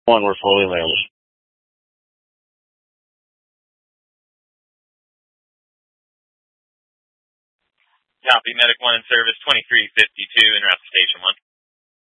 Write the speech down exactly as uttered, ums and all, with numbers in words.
One, we're fully available. Copy, Medic one in service, twenty-three fifty-two, en route to Station one.